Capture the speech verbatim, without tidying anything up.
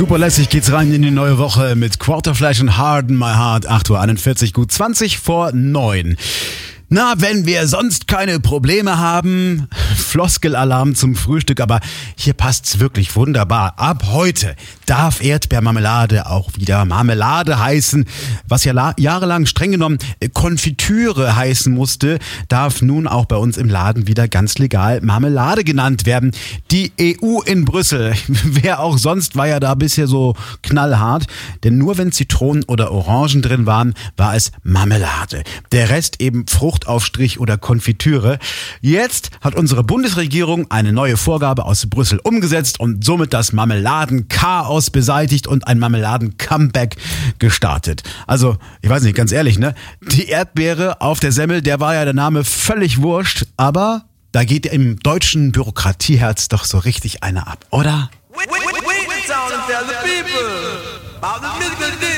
Super lässig geht's rein in die neue Woche mit Quarterflash und Harden My Heart. acht Uhr einundvierzig, gut zwanzig vor neun. Na, wenn wir sonst keine Probleme haben, Floskelalarm zum Frühstück, aber hier passt's wirklich wunderbar. Ab heute darf Erdbeermarmelade auch wieder Marmelade heißen. Was ja la- jahrelang streng genommen Konfitüre heißen musste, darf nun auch bei uns im Laden wieder ganz legal Marmelade genannt werden. Die E U in Brüssel, wer auch sonst, war ja da bisher so knallhart, denn nur wenn Zitronen oder Orangen drin waren, war es Marmelade. Der Rest eben Frucht Aufstrich oder Konfitüre. Jetzt hat unsere Bundesregierung eine neue Vorgabe aus Brüssel umgesetzt und somit das Marmeladen-Chaos beseitigt und ein Marmeladen-Comeback gestartet. Also, ich weiß nicht, ganz ehrlich, ne? Die Erdbeere auf der Semmel, der war ja der Name völlig wurscht, aber da geht im deutschen Bürokratieherz doch so richtig einer ab, oder? Wait, wait, wait, wait, and tell the people about the mythical